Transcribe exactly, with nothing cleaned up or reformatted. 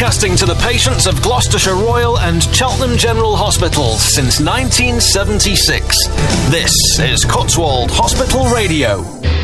Broadcasting to the patients of Gloucestershire Royal and Cheltenham General Hospital since nineteen seventy-six. This is Cotswold Hospital Radio.